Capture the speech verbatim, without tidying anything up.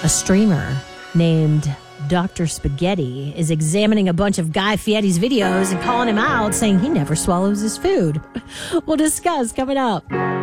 a streamer named Doctor Spaghetti is examining a bunch of Guy Fieri's videos and calling him out, saying he never swallows his food. We'll discuss coming up.